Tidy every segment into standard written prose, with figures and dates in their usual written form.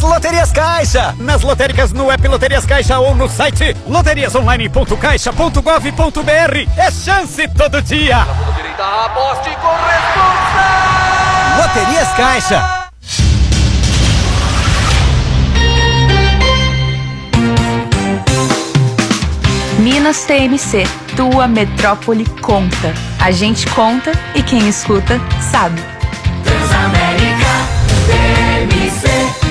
Loterias Caixa. Nas lotéricas, no app Loterias Caixa ou no site loteriasonline.caixa.gov.br. É chance todo dia. Direita, aposte com responsa. Loterias Caixa. Minas TMC, tua metrópole conta. A gente conta e quem escuta sabe. Transamérica TMC.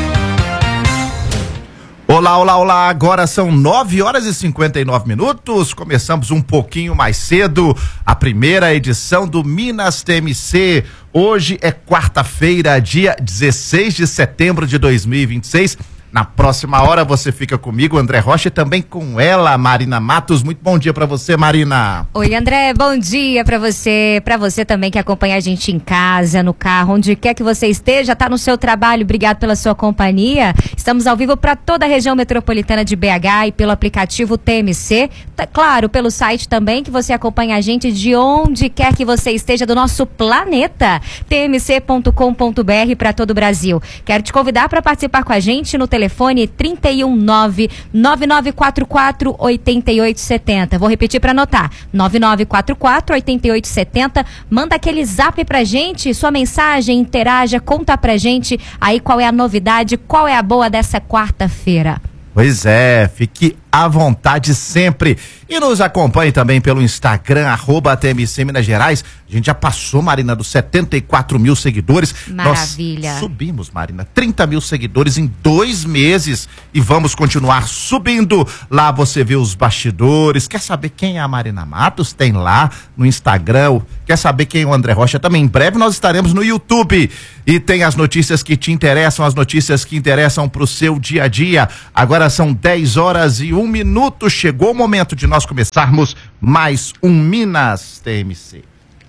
Olá, olá, olá, agora são 9h59. Começamos um pouquinho mais cedo a primeira edição do Minas TMC. Hoje é quarta-feira, dia 16 de setembro de 2026. Na próxima hora você fica comigo, André Rocha, e também com ela, Marina Matos. Muito bom dia pra você, Marina. Oi, André, bom dia pra você também que acompanha a gente em casa, no carro, onde quer que você esteja, tá no seu trabalho, obrigado pela sua companhia. Estamos ao vivo para toda a região metropolitana de BH e pelo aplicativo TMC, claro, pelo site também, que você acompanha a gente de onde quer que você esteja do nosso planeta, tmc.com.br para todo o Brasil. Quero te convidar para participar com a gente no telefone 319-9944-8870. Vou repetir para anotar. 9944-8870. Manda aquele zap pra gente, sua mensagem, interaja, conta pra gente aí qual é a novidade, qual é a boa dessa quarta-feira. Pois é, fique à vontade sempre. E nos acompanhe também pelo Instagram, @TMC Minas Gerais. A gente já passou, Marina, dos 74 mil seguidores. Maravilha. Nós subimos, Marina, 30 mil seguidores em 2 meses e vamos continuar subindo. Lá você vê os bastidores. Quer saber quem é a Marina Matos? Tem lá no Instagram. Quer saber quem é o André Rocha? Também em breve nós estaremos no YouTube. E tem as notícias que te interessam, as notícias que interessam pro seu dia a dia. Agora são 10h01. Chegou o momento de nós começarmos mais um Minas TMC.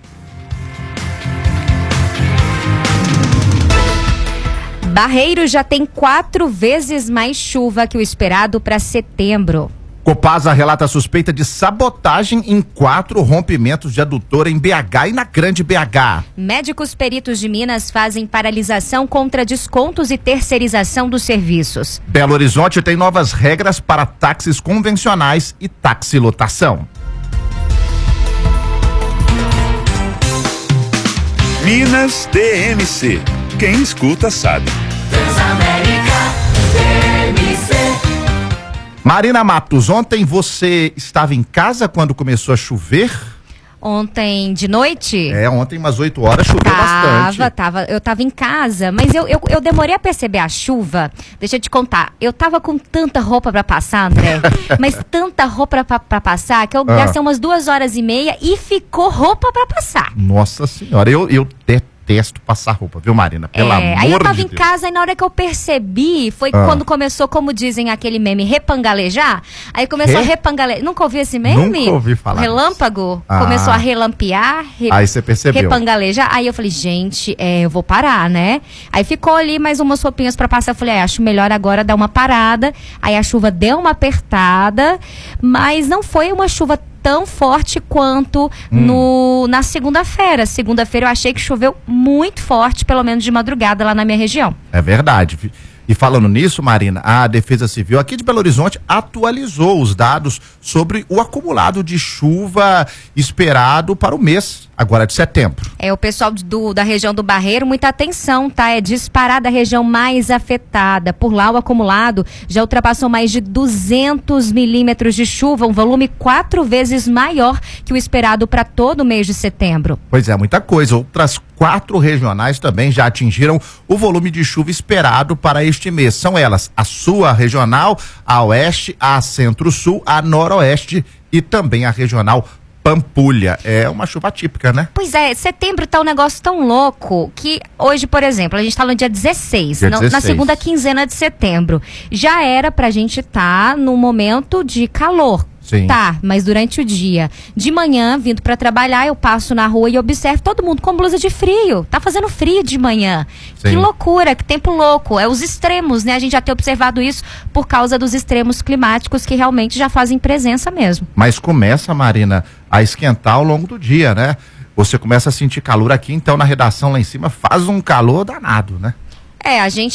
Barreiro já tem 4 vezes mais chuva que o esperado para setembro. Copasa relata suspeita de sabotagem em 4 rompimentos de adutora em BH e na Grande BH. Médicos peritos de Minas fazem paralisação contra descontos e terceirização dos serviços. Belo Horizonte tem novas regras para táxis convencionais e taxilotação. Minas TMC. Quem escuta sabe. Transamérica TMC. Marina Matos, ontem você estava em casa quando começou a chover? Ontem de noite? Ontem umas 8 horas choveu bastante. Eu tava em casa, mas eu demorei a perceber a chuva. Deixa eu te contar, eu tava com tanta roupa pra passar, André, mas tanta roupa pra passar, que eu gastei umas 2h30 e ficou roupa pra passar. Nossa senhora, eu detesto passar roupa, viu, Marina? Pelo amor de Deus. Aí eu tava em casa e na hora que eu percebi, foi quando começou, como dizem aquele meme, repangalejar. Aí começou a repangalejar. Nunca ouvi esse meme? Nunca ouvi falar. Relâmpago. Começou a relampear. Aí você percebeu. Repangalejar. Aí eu falei, gente, eu vou parar, né? Aí ficou ali mais umas roupinhas pra passar. Eu falei, acho melhor agora dar uma parada. Aí a chuva deu uma apertada, mas não foi uma chuva tão forte quanto na segunda-feira. Segunda-feira eu achei que choveu muito forte, pelo menos de madrugada lá na minha região. É verdade. E falando nisso, Marina, a Defesa Civil aqui de Belo Horizonte atualizou os dados sobre o acumulado de chuva esperado para o mês agora de setembro. O pessoal da região do Barreiro, muita atenção, tá? É disparada a região mais afetada. Por lá, o acumulado já ultrapassou mais de 200 milímetros de chuva, um volume 4 vezes maior que o esperado para todo o mês de setembro. Pois é, muita coisa. Outras 4 regionais também já atingiram o volume de chuva esperado para este mês. São elas a sua regional, a oeste, a centro-sul, a noroeste e também a regional Pampulha. É uma chuva típica, né? Pois é, setembro tá um negócio tão louco que hoje, por exemplo, a gente tá no dia 16, na segunda quinzena de setembro. Já era pra gente estar no momento de calor. Sim. Tá, mas durante o dia, de manhã, vindo pra trabalhar, eu passo na rua e observo todo mundo com blusa de frio. Tá fazendo frio de manhã. Sim. Que loucura, que tempo louco. É os extremos, né? A gente já tem observado isso por causa dos extremos climáticos que realmente já fazem presença mesmo. Mas começa, Marina, a esquentar ao longo do dia, né? Você começa a sentir calor aqui, então na redação lá em cima faz um calor danado, né? A gente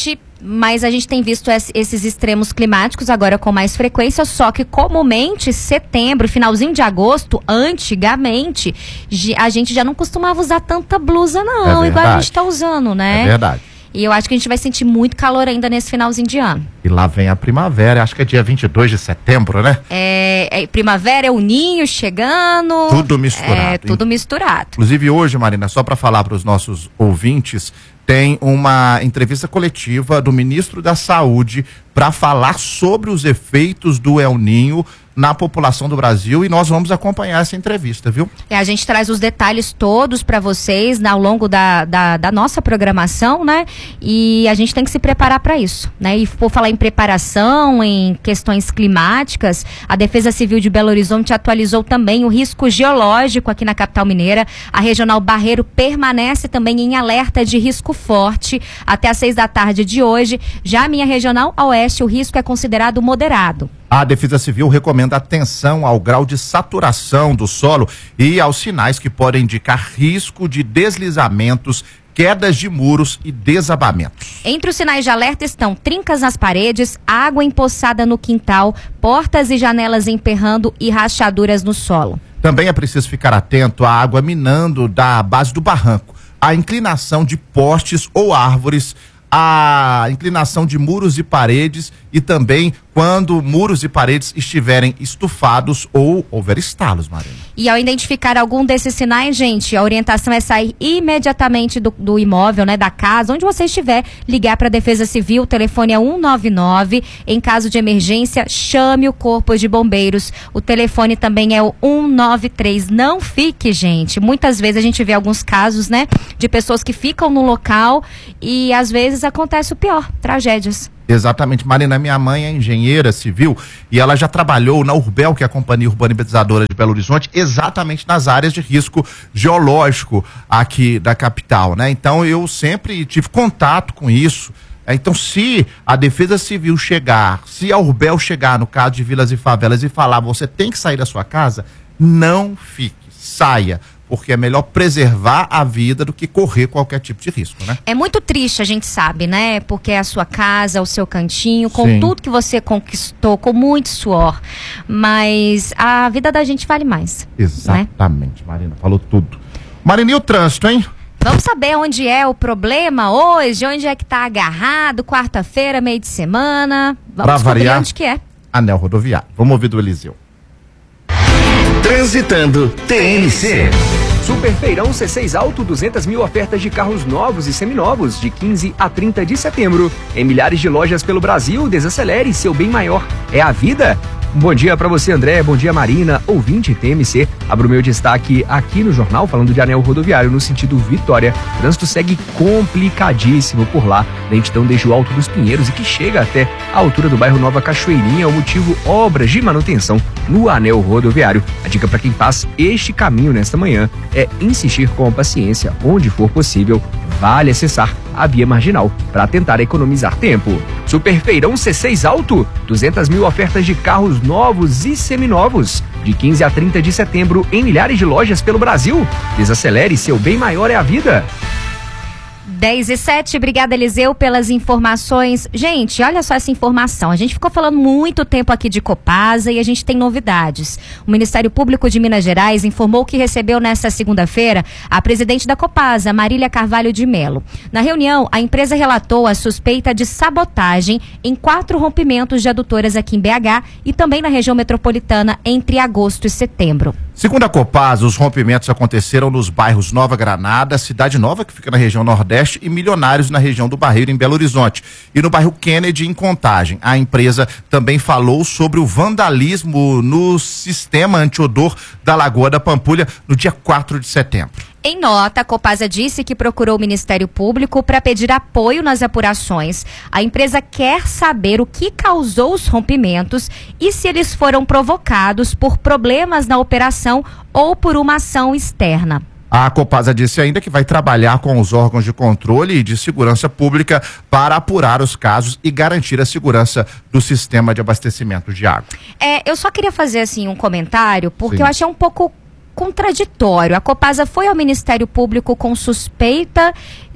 Mas a gente tem visto esses extremos climáticos agora com mais frequência, só que comumente setembro, finalzinho de agosto, antigamente, a gente já não costumava usar tanta blusa não, igual a gente está usando, né? É verdade. E eu acho que a gente vai sentir muito calor ainda nesse finalzinho de ano. E lá vem a primavera, acho que é dia 22 de setembro, né? Primavera, é o ninho chegando. Tudo misturado. Tudo misturado. Inclusive hoje, Marina, só para falar para os nossos ouvintes, tem uma entrevista coletiva do ministro da Saúde para falar sobre os efeitos do El Ninho na população do Brasil, e nós vamos acompanhar essa entrevista, viu? A gente traz os detalhes todos para vocês ao longo da nossa programação, né? E a gente tem que se preparar para isso, né? E por falar em preparação, em questões climáticas, a Defesa Civil de Belo Horizonte atualizou também o risco geológico aqui na capital mineira. A Regional Barreiro permanece também em alerta de risco forte até às 6 da tarde de hoje. Já a minha Regional Oeste, o risco é considerado moderado. A Defesa Civil recomenda atenção ao grau de saturação do solo e aos sinais que podem indicar risco de deslizamentos, quedas de muros e desabamentos. Entre os sinais de alerta estão trincas nas paredes, água empoçada no quintal, portas e janelas emperrando e rachaduras no solo. Também é preciso ficar atento à água minando da base do barranco, à inclinação de postes ou árvores, a inclinação de muros e paredes, e também quando muros e paredes estiverem estufados ou houver estalos, Marina. E ao identificar algum desses sinais, gente, a orientação é sair imediatamente do imóvel, né, da casa, onde você estiver, ligar para a Defesa Civil, o telefone é 199, em caso de emergência, chame o Corpo de Bombeiros, o telefone também é o 193, não fique, gente, muitas vezes a gente vê alguns casos, né, de pessoas que ficam no local e às vezes acontece o pior, tragédias. Exatamente, Marina, minha mãe é engenheira civil e ela já trabalhou na Urbel, que é a Companhia Urbanizadora de Belo Horizonte, exatamente nas áreas de risco geológico aqui da capital, né? Então eu sempre tive contato com isso. Então, se a Defesa Civil chegar, se a Urbel chegar, no caso de vilas e favelas, e falar, você tem que sair da sua casa, não fique, saia. Porque é melhor preservar a vida do que correr qualquer tipo de risco, né? É muito triste, a gente sabe, né? Porque é a sua casa, o seu cantinho, com Sim. tudo que você conquistou, com muito suor. Mas a vida da gente vale mais. Exatamente, né? Marina, falou tudo. Marina, e o trânsito, hein? Vamos saber onde é o problema hoje, onde é que tá agarrado, quarta-feira, meio de semana. Vamos descobrir onde que é. Anel Rodoviário. Vamos ouvir do Eliseu. Transitando TNC. Super Feirão C6 Alto, 200 mil ofertas de carros novos e seminovos, de 15 a 30 de setembro. Em milhares de lojas pelo Brasil, desacelere, seu bem maior é a vida. Bom dia para você, André, bom dia, Marina, ouvinte TMC. Abro meu destaque aqui no jornal, falando de anel rodoviário no sentido Vitória. O trânsito segue complicadíssimo por lá, lentidão desde o Alto dos Pinheiros e que chega até a altura do bairro Nova Cachoeirinha, o motivo obras de manutenção no anel rodoviário. A dica para quem faz este caminho nesta manhã é insistir com paciência, onde for possível, vale acessar a via marginal para tentar economizar tempo. Super Feirão C6 Alto, 200 mil ofertas de carros novos e seminovos, de 15 a 30 de setembro em milhares de lojas pelo Brasil. Desacelere, seu bem maior é a vida. 10:07, obrigada, Eliseu, pelas informações. Gente, olha só essa informação. A gente ficou falando muito tempo aqui de Copasa e a gente tem novidades. O Ministério Público de Minas Gerais informou que recebeu nesta segunda-feira a presidente da Copasa, Marília Carvalho de Melo. Na reunião, a empresa relatou a suspeita de sabotagem em 4 rompimentos de adutoras aqui em BH e também na região metropolitana entre agosto e setembro. Segundo a Copasa, os rompimentos aconteceram nos bairros Nova Granada, Cidade Nova, que fica na região Nordeste, e Milionários, na região do Barreiro, em Belo Horizonte, e no bairro Kennedy, em Contagem. A empresa também falou sobre o vandalismo no sistema antiodor da Lagoa da Pampulha no dia 4 de setembro. Em nota, a Copasa disse que procurou o Ministério Público para pedir apoio nas apurações. A empresa quer saber o que causou os rompimentos e se eles foram provocados por problemas na operação ou por uma ação externa. A Copasa disse ainda que vai trabalhar com os órgãos de controle e de segurança pública para apurar os casos e garantir a segurança do sistema de abastecimento de água. Eu só queria fazer assim um comentário, porque Sim. eu achei um pouco contraditório. A Copasa foi ao Ministério Público com suspeita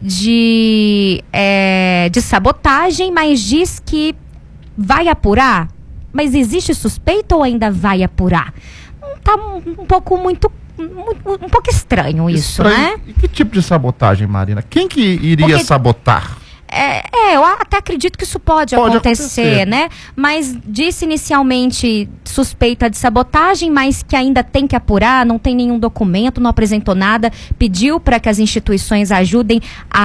de sabotagem, mas diz que vai apurar. Mas existe suspeita ou ainda vai apurar? Tá um pouco estranho isso, né? E que tipo de sabotagem, Marina? Quem que iria sabotar? Eu até acredito que isso pode acontecer, né? Mas disse inicialmente suspeita de sabotagem, mas que ainda tem que apurar, não tem nenhum documento, não apresentou nada, pediu para que as instituições ajudem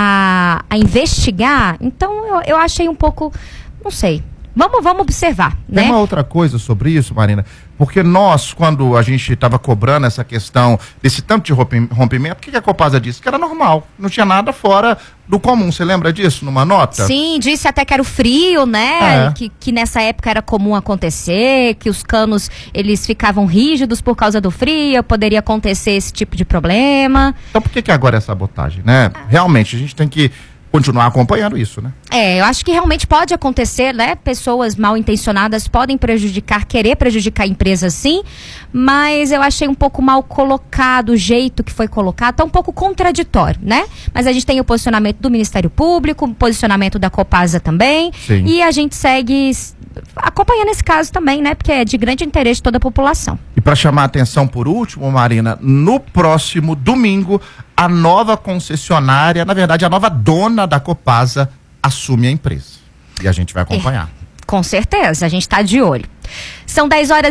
a investigar. Então eu achei um pouco, não sei. Vamos observar, né? Tem uma outra coisa sobre isso, Marina, porque nós, quando a gente estava cobrando essa questão desse tanto de rompimento, o que a Copasa disse? Que era normal, não tinha nada fora do comum. Você lembra disso numa nota? Sim, disse até que era o frio, né? Que nessa época era comum acontecer, que os canos eles ficavam rígidos por causa do frio, poderia acontecer esse tipo de problema. Então por que agora é sabotagem, né? Realmente, a gente tem que continuar acompanhando isso, né? Eu acho que realmente pode acontecer, né? Pessoas mal intencionadas podem querer prejudicar a empresa, sim, mas eu achei um pouco mal colocado o jeito que foi colocado, tá um pouco contraditório, né? Mas a gente tem o posicionamento do Ministério Público, o posicionamento da Copasa também, sim. E a gente segue acompanhando esse caso também, né? Porque é de grande interesse de toda a população. E para chamar a atenção por último, Marina, no próximo domingo, a nova concessionária, na verdade, a nova dona da Copasa assume a empresa. E a gente vai acompanhar. Com certeza, a gente está de olho. São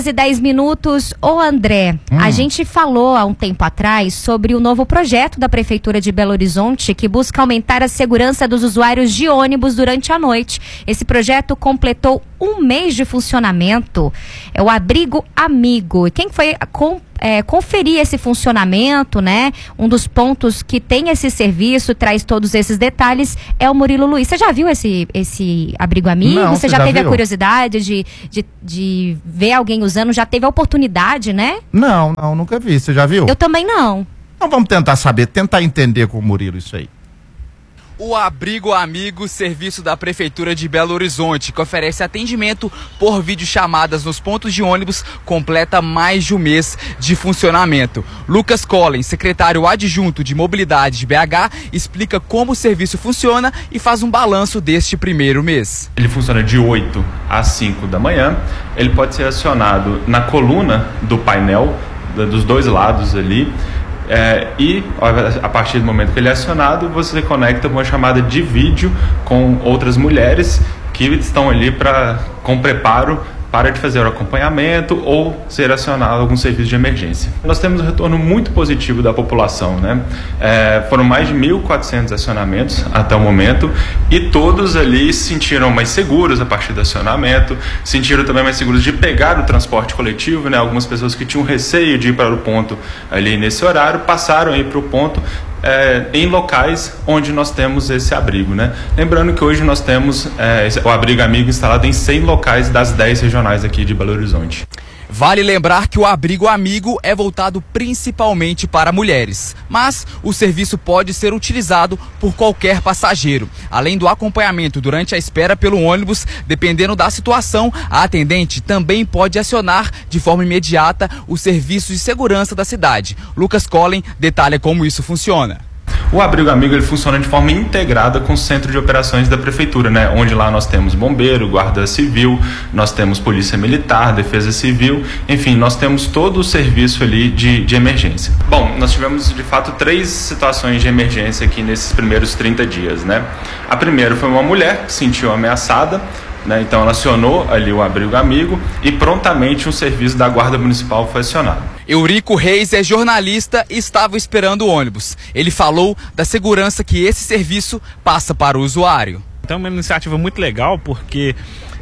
10h10. Ô André, a gente falou há um tempo atrás sobre o novo projeto da Prefeitura de Belo Horizonte que busca aumentar a segurança dos usuários de ônibus durante a noite. Esse projeto completou 1 mês de funcionamento. É o Abrigo Amigo. E quem foi conferir esse funcionamento, né? Um dos pontos que tem esse serviço, traz todos esses detalhes, é o Murilo Luiz. Você já viu esse Abrigo Amigo? Não, você já teve a curiosidade de ver alguém usando? Já teve a oportunidade, né? Não, nunca vi. Você já viu? Eu também não. Então vamos tentar entender com o Murilo isso aí. O Abrigo Amigo, serviço da Prefeitura de Belo Horizonte, que oferece atendimento por videochamadas nos pontos de ônibus, completa mais de 1 mês de funcionamento. Lucas Collin, secretário adjunto de Mobilidade de BH, explica como o serviço funciona e faz um balanço deste primeiro mês. Ele funciona de 8 às 5 da manhã, ele pode ser acionado na coluna do painel, dos dois lados ali, e a partir do momento que ele é acionado, você conecta uma chamada de vídeo com outras mulheres que estão ali com preparo para de fazer o acompanhamento ou ser acionado algum serviço de emergência. Nós temos um retorno muito positivo da população, né? Foram mais de 1.400 acionamentos até o momento e todos ali se sentiram mais seguros a partir do acionamento, sentiram também mais seguros de pegar o transporte coletivo, né? Algumas pessoas que tinham receio de ir para o ponto ali nesse horário passaram a ir para o ponto em locais onde nós temos esse abrigo, né? Lembrando que hoje nós temos o Abrigo Amigo instalado em 100 locais das 10 regionais aqui de Belo Horizonte. Vale lembrar que o Abrigo Amigo é voltado principalmente para mulheres, mas o serviço pode ser utilizado por qualquer passageiro. Além do acompanhamento durante a espera pelo ônibus, dependendo da situação, a atendente também pode acionar de forma imediata os serviços de segurança da cidade. Lucas Collin detalha como isso funciona. O Abrigo Amigo ele funciona de forma integrada com o centro de operações da prefeitura, né? Onde lá nós temos bombeiro, guarda civil, nós temos polícia militar, defesa civil, enfim, nós temos todo o serviço ali de emergência. Bom, nós tivemos de fato 3 situações de emergência aqui nesses primeiros 30 dias, né? A primeira foi uma mulher que se sentiu ameaçada, né? Então ela acionou ali o Abrigo Amigo e prontamente um serviço da Guarda Municipal foi acionado. Eurico Reis é jornalista e estava esperando o ônibus. Ele falou da segurança que esse serviço passa para o usuário. Então é uma iniciativa muito legal porque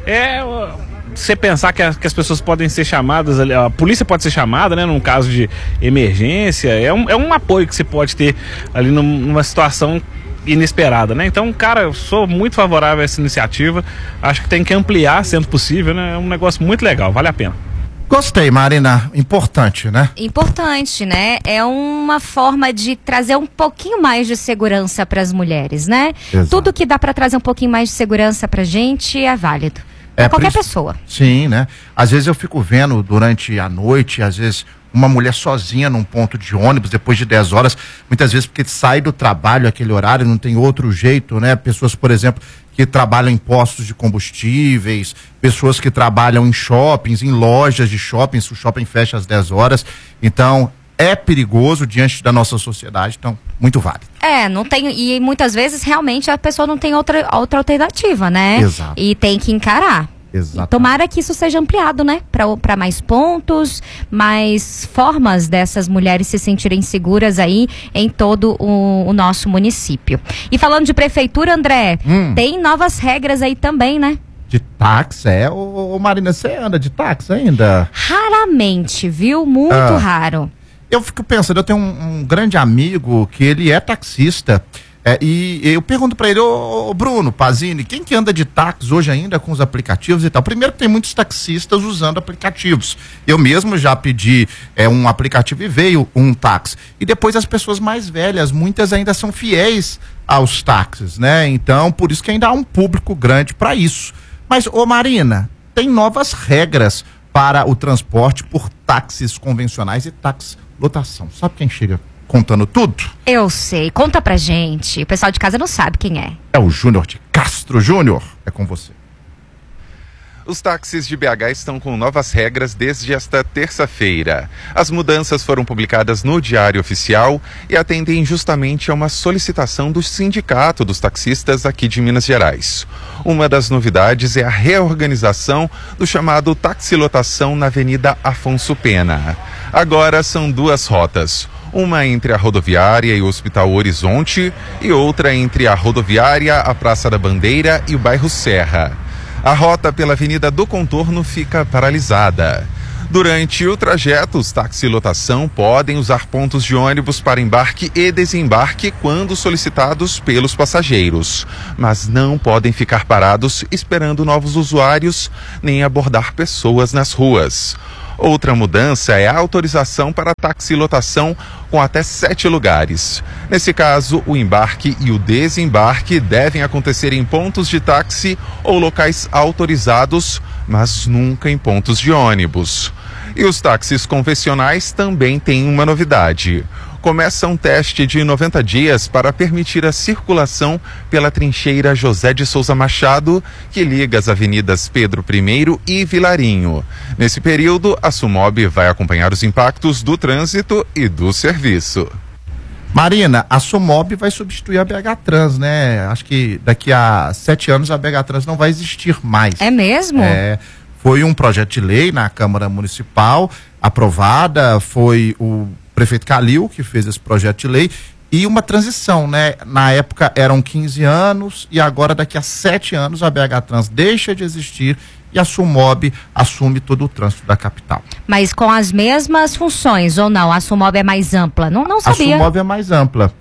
você pensar que as pessoas podem ser chamadas, a polícia pode ser chamada, né, num caso de emergência, é um apoio que você pode ter ali numa situação inesperada, né? Então, cara, eu sou muito favorável a essa iniciativa, acho que tem que ampliar, sendo possível, né? É um negócio muito legal, vale a pena. Gostei, Marina, importante, né? Importante, né? É uma forma de trazer um pouquinho mais de segurança para as mulheres, né? Exato. Tudo que dá para trazer um pouquinho mais de segurança pra gente é válido. Pra qualquer pessoa. Sim, né? Às vezes eu fico vendo durante a noite, às vezes uma mulher sozinha num ponto de ônibus depois de 10 horas, muitas vezes porque sai do trabalho aquele horário, não tem outro jeito, né? Pessoas, por exemplo, que trabalham em postos de combustíveis, pessoas que trabalham em shoppings, em lojas de shoppings, o shopping fecha às 10 horas, então é perigoso diante da nossa sociedade, então muito válido. Não tem, e muitas vezes realmente a pessoa não tem outra alternativa, né? Exato. E tem que encarar. Exato. Tomara que isso seja ampliado, né? Para mais pontos, mais formas dessas mulheres se sentirem seguras aí em todo o nosso município. E falando de prefeitura, André, tem novas regras aí também, né? De táxi, ô Marina, você anda de táxi ainda? Raramente, viu? Muito raro. Eu fico pensando, eu tenho um grande amigo que ele é taxista, e eu pergunto pra ele, ô Bruno Pazini, quem que anda de táxi hoje ainda com os aplicativos e tal? Primeiro que tem muitos taxistas usando aplicativos. Eu mesmo já pedi um aplicativo e veio um táxi. E depois as pessoas mais velhas, muitas ainda são fiéis aos táxis, né? Então, por isso que ainda há um público grande para isso. Mas, ô Marina, tem novas regras para o transporte por táxis convencionais e táxi lotação. Sabe quem chega contando tudo? Eu sei. Conta pra gente. O pessoal de casa não sabe quem é. É o Júnior de Castro. Júnior, é com você. Os táxis de BH estão com novas regras desde esta terça-feira. As mudanças foram publicadas no Diário Oficial e atendem justamente a uma solicitação do Sindicato dos Taxistas aqui de Minas Gerais. Uma das novidades é a reorganização do chamado taxilotação na Avenida Afonso Pena. Agora são duas rotas. Uma entre a rodoviária e o Hospital Horizonte e outra entre a rodoviária, a Praça da Bandeira e o bairro Serra. A rota pela Avenida do Contorno fica paralisada. Durante o trajeto, os taxilotação podem usar pontos de ônibus para embarque e desembarque quando solicitados pelos passageiros, mas não podem ficar parados esperando novos usuários nem abordar pessoas nas ruas. Outra mudança é a autorização para taxilotação com até 7 lugares. Nesse caso, o embarque e o desembarque devem acontecer em pontos de táxi ou locais autorizados, mas nunca em pontos de ônibus. E os táxis convencionais também têm uma novidade. Começa um teste de 90 dias para permitir a circulação pela trincheira José de Souza Machado, que liga as avenidas Pedro I e Vilarinho. Nesse período, a Sumob vai acompanhar os impactos do trânsito e do serviço. Marina, a Sumob vai substituir a BH Trans, né? Acho que daqui a 7 anos a BH Trans não vai existir mais. É mesmo? Foi um projeto de lei na Câmara Municipal, aprovada, foi o prefeito Calil que fez esse projeto de lei, e uma transição, né? Na época eram 15 anos e agora daqui a 7 anos a BH Trans deixa de existir e a Sumob assume todo o trânsito da capital. Mas com as mesmas funções ou não? A Sumob é mais ampla? Não sabia. A Sumob é mais ampla.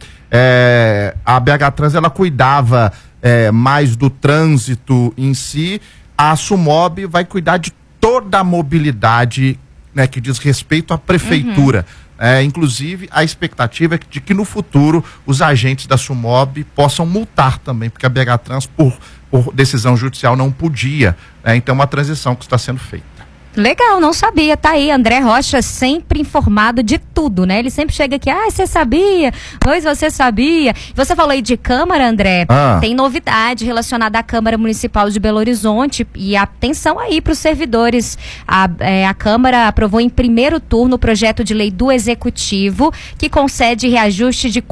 A BH Trans ela cuidava mais do trânsito em si, a Sumob vai cuidar de toda a mobilidade, né, que diz respeito à prefeitura. Inclusive, a expectativa é de que no futuro os agentes da Sumob possam multar também, porque a BH Trans, por decisão judicial, não podia. Então, uma transição que está sendo feita. Legal, não sabia. Tá aí, André Rocha sempre informado de tudo, né? Ele sempre chega aqui, você sabia? Pois você sabia. Você falou aí de Câmara, André. Tem novidade relacionada à Câmara Municipal de Belo Horizonte e atenção aí para os servidores. A Câmara aprovou em primeiro turno o projeto de lei do Executivo que concede reajuste de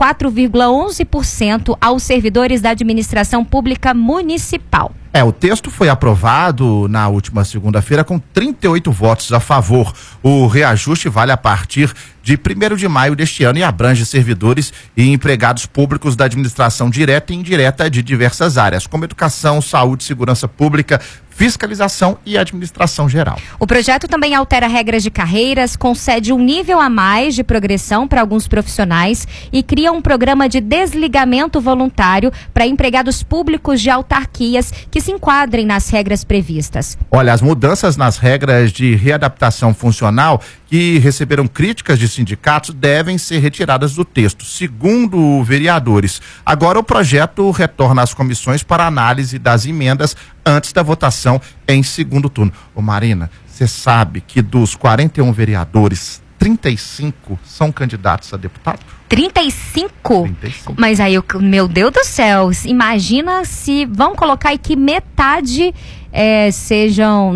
4,11% aos servidores da administração pública municipal. O texto foi aprovado na última segunda-feira com 38 votos a favor. O reajuste vale a partir de 1º de maio deste ano e abrange servidores e empregados públicos da administração direta e indireta de diversas áreas, como educação, saúde, segurança pública, fiscalização e administração geral. O projeto também altera regras de carreiras, concede um nível a mais de progressão para alguns profissionais e cria um programa de desligamento voluntário para empregados públicos de autarquias que se enquadrem nas regras previstas. Olha, as mudanças nas regras de readaptação funcional que receberam críticas de sindicatos devem ser retiradas do texto, segundo vereadores. Agora o projeto retorna às comissões para análise das emendas antes da votação em segundo turno. Marina, você sabe que dos 41 vereadores, 35 são candidatos a deputado. 35? 35. Mas aí, meu Deus do céu, imagina se vamos colocar aí que metade sejam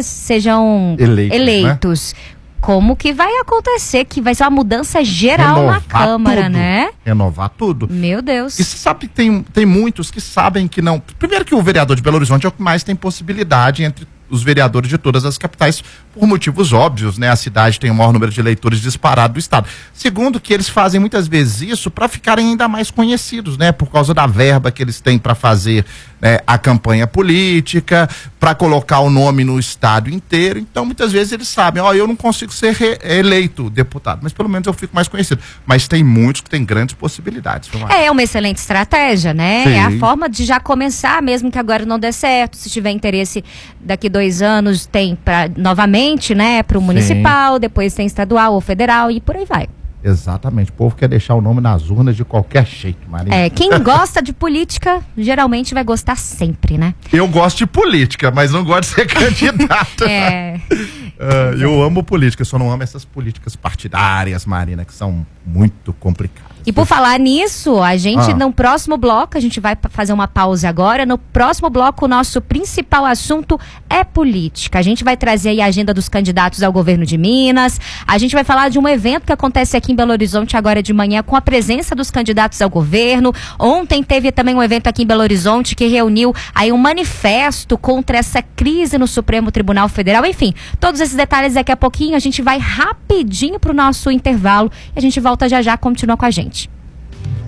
eleitos. Né? Como que vai acontecer? Que vai ser uma mudança geral na Câmara, né? Renovar tudo. Meu Deus. E você sabe que tem muitos que sabem que não... Primeiro que o vereador de Belo Horizonte é o que mais tem possibilidade entre os vereadores de todas as capitais, por motivos óbvios, né? A cidade tem o maior número de eleitores disparado do estado. Segundo, que eles fazem muitas vezes isso para ficarem ainda mais conhecidos, né? Por causa da verba que eles têm para fazer, né, a campanha política, para colocar o nome no estado inteiro. Então, muitas vezes eles sabem, eu não consigo ser eleito deputado, mas pelo menos eu fico mais conhecido. Mas tem muitos que têm grandes possibilidades. É uma excelente estratégia, né? Sim. É a forma de já começar, mesmo que agora não dê certo. Se tiver interesse, daqui 2 anos tem novamente, né? Para o municipal, depois tem estadual ou federal e por aí vai. Exatamente, o povo quer deixar o nome nas urnas de qualquer jeito, Maria. Quem gosta de política, geralmente vai gostar sempre, né? Eu gosto de política, mas não gosto de ser candidato. Eu amo política, só não amo essas políticas partidárias, Marina, que são muito complicadas. E por falar nisso, a gente no próximo bloco, a gente vai fazer uma pausa agora. No próximo bloco, o nosso principal assunto é política. A gente vai trazer aí a agenda dos candidatos ao governo de Minas. A gente vai falar de um evento que acontece aqui em Belo Horizonte agora de manhã com a presença dos candidatos ao governo. Ontem teve também um evento aqui em Belo Horizonte que reuniu aí um manifesto contra essa crise no Supremo Tribunal Federal. Enfim, todos esses detalhes daqui a pouquinho. A gente vai rapidinho pro nosso intervalo e a gente volta já já, continua com a gente.